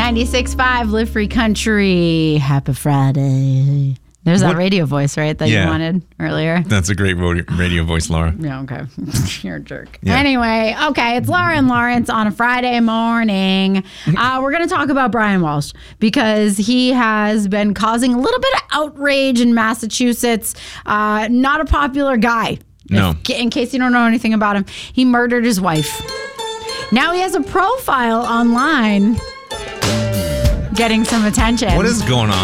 96.5 Live Free Country. Happy Friday. There's that radio voice, right, that you wanted earlier? That's a great radio voice, Laura. Yeah, okay. You're a jerk. Yeah. Anyway, okay, it's Laura and Lawrence on a Friday morning. We're going to talk about Brian Walsh because he has been causing a little bit of outrage in Massachusetts. Not a popular guy. No. In case you don't know anything about him, he murdered his wife. Now he has a profile online getting some attention. What is going on?